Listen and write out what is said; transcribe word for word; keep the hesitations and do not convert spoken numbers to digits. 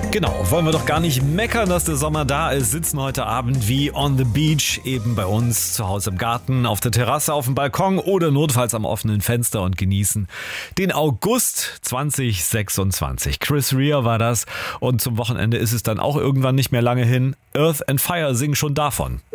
Genau, wollen wir doch gar nicht meckern, dass der Sommer da ist, sitzen heute Abend wie on the beach, eben bei uns zu Hause im Garten, auf der Terrasse, auf dem Balkon oder notfalls am offenen Fenster und genießen den August zwanzig sechsundzwanzig. Chris Rea war das und zum Wochenende ist es dann auch irgendwann nicht mehr lange hin. Earth and Fire singen schon davon.